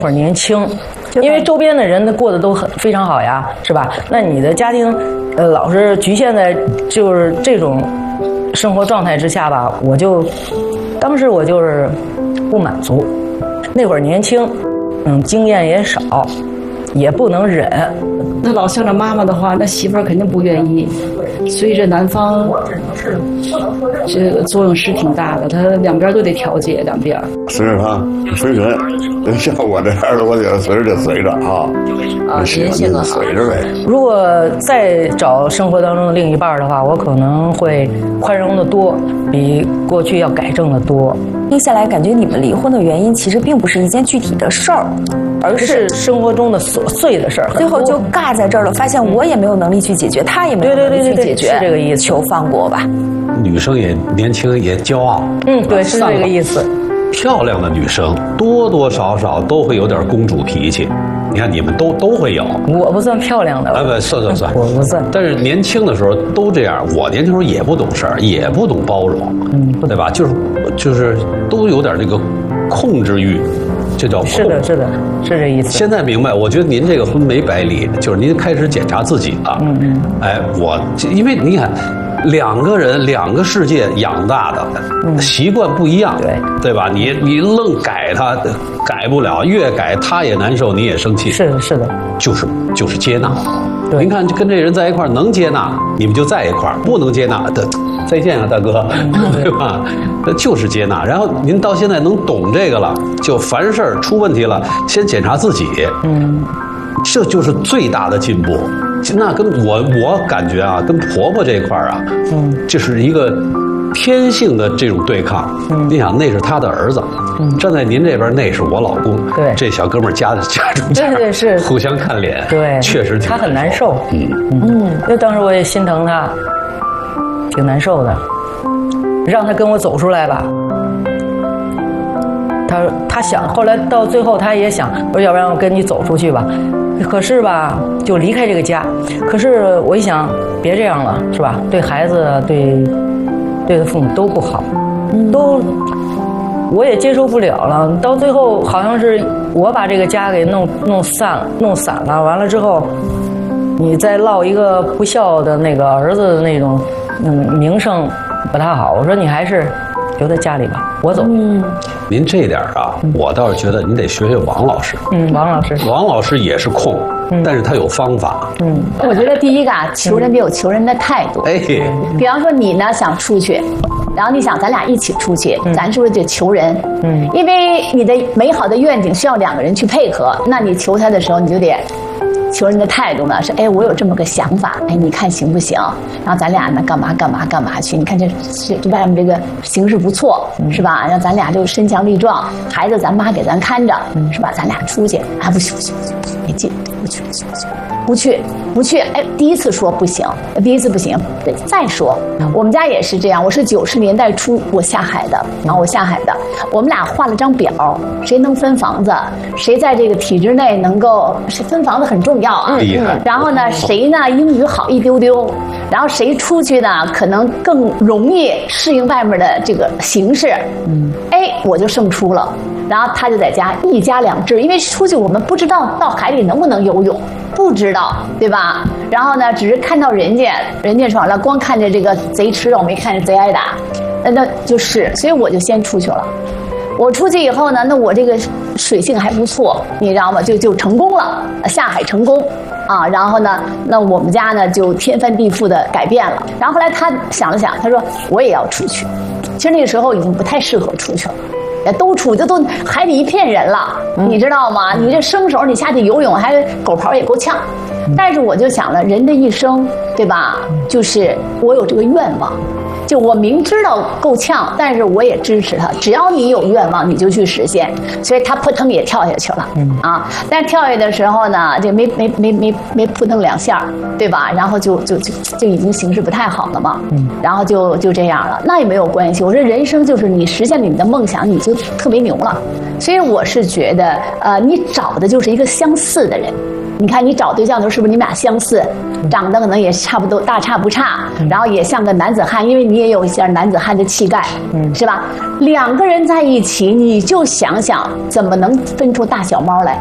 会儿年轻，因为周边的人过得都非常好呀，是吧？那你的家庭，老是局限在就是这种生活状态之下吧，当时我就是不满足。那会儿年轻，经验也少，也不能忍。 那老向着妈妈的话，那媳妇儿肯定不愿意。所以这男方这个作用是挺大的，他两边都得调节，两边。 随着他随准，像我这样的，我得随着就随着啊。 人性啊， 随着呗。 如果再找生活当中的另一半的话，我可能会宽容的多，比过去要改正的多。 听下来，感觉你们离婚的原因其实并不是一件具体的事儿，而是生活中的琐碎的事儿， 最后就尬在这儿了。发现我也没有能力去解决，他也没有能力去解决， 是这个意思。 求放过吧。 女生也年轻也骄傲， 对，是这个意思。 漂亮的女生多多少少都会有点公主脾气，你看你们都会有。 我不算漂亮的， 不算， 我不算。 但是年轻的时候都这样，我年轻时候也不懂事儿，也不懂包容，对吧？就是都有点这个控制欲，这叫控。 是的，是这意思。 现在明白，我觉得您这个婚没白离，就是您开始检查自己了。因为你看。两个人两个世界养大的，习惯不一样，对吧？你愣改他，改不了，越改他也难受，你也生气。 是的， 就是接纳。您看跟这人在一块儿能接纳，你们就在一块儿；不能接纳的，再见啊，大哥，对吧？那就是接纳。然后您到现在能懂这个了，就凡事出问题了，先检查自己。这就是最大的进步。那跟我感觉啊，跟婆婆这一块儿啊，这是一个天性的这种对抗。你想，那是他的儿子，站在您这边，那是我老公。 对， 这小哥们儿夹中间， 对，是互相看脸。 对， 确实他很难受。因为当时我也心疼他，挺难受的，让他跟我走出来吧。他想，后来到最后他也想，我说要不然我跟你走出去吧。可是吧，就离开这个家。可是我一想，别这样了，是吧？对孩子，对父母都不好，我也接受不了了。到最后，好像是我把这个家给弄散了。完了之后，你再落一个不孝的那个儿子的那种名声不太好。我说你还是留在家里吧，我走。 您这点啊，我倒是觉得您得学学王老师。王老师也是控，但是他有方法。 我觉得第一个啊，求人得有求人的态度。比方说你呢想出去，然后你想咱俩一起出去，咱是不是得求人？因为你的美好的愿景需要两个人去配合，那你求他的时候，你就得求人的态度呢是，我有这么个想法，你看行不行？然后咱俩呢干嘛去？你看这外面这个形势不错，是吧？让咱俩就身强力壮，孩子咱妈给咱看着，是吧？咱俩出去，不行，别进，不去。第一次说不行，第一次不行，再说。我们家也是这样，我是90年代初我下海的，我们俩画了张表，谁能分房子，谁在这个体制内能够，谁分房子很重要啊。然后呢，谁呢英语好一丢丢，然后谁出去呢可能更容易适应外面的这个形势。我就胜出了。然后他就在家一家两制，因为出去我们不知道到海里能不能游泳，不知道，对吧？然后呢，只是看到人家爽了，光看着这个贼吃肉，没看着贼挨打，那就是，所以我就先出去了。我出去以后呢，那我这个水性还不错，你知道吗？就成功了，下海成功啊。然后呢，那我们家呢就天翻地覆的改变了。然后后来他想了想，他说我也要出去。其实那个时候已经不太适合出去了。都海里一片人了，你知道吗？你这生手，你下去游泳还狗刨也够呛。但是我就想了，人的一生，对吧？就是我有这个愿望，就我明知道够呛，但是我也支持他。只要你有愿望，你就去实现。所以他扑腾也跳下去了，但跳下的时候呢，就没扑腾2下，对吧？然后就已经形势不太好了嘛，然后就这样了。那也没有关系。我说人生就是你实现了你的梦想，你就特别牛了。所以我是觉得，你找的就是一个相似的人。你看你找对象的时候，是不是你们俩相似，长得可能也差不多，大差不差，然后也像个男子汉，因为你也有一些男子汉的气概，是吧？两个人在一起，你就想想怎么能分出大小猫来。